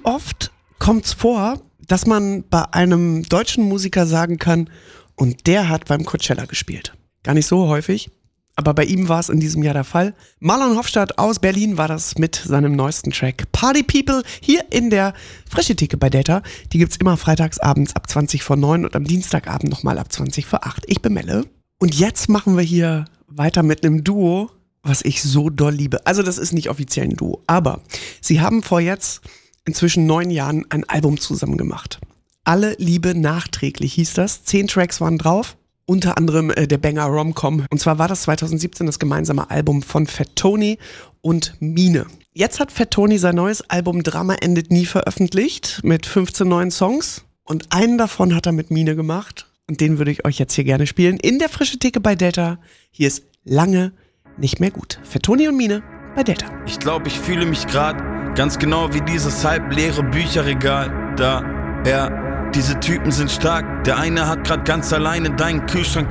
Wie oft kommt's vor, dass man bei einem deutschen Musiker sagen kann, und der hat beim Coachella gespielt? Gar nicht so häufig, aber bei ihm war es in diesem Jahr der Fall. Marlon Hofstadt aus Berlin war das mit seinem neuesten Track Party People hier in der Frische Theke bei Data. Die gibt's immer freitags abends ab 20 vor 9 und am Dienstagabend nochmal ab 20 vor 8. Ich bin Melle. Und jetzt machen wir hier weiter mit einem Duo, was ich so doll liebe. Also das ist nicht offiziell ein Duo, aber sie haben vor jetzt inzwischen 9 Jahren ein Album zusammen gemacht. Alle Liebe nachträglich hieß das. 10 Tracks waren drauf. Unter anderem der Banger Rom-Com. Und zwar war das 2017 das gemeinsame Album von Fat Tony und Mine. Jetzt hat Fat Tony sein neues Album Drama endet nie veröffentlicht mit 15 neuen Songs. Und einen davon hat er mit Mine gemacht. Und den würde ich euch jetzt hier gerne spielen. In der Frische Theke bei Delta. Hier ist Lange nicht mehr gut. Fat Tony und Mine bei Delta. Ich glaube, ich fühle mich gerade ganz genau wie dieses halbleere Bücherregal da. Ja. Diese Typen sind stark, der eine hat grad ganz alleine deinen Kühlschrank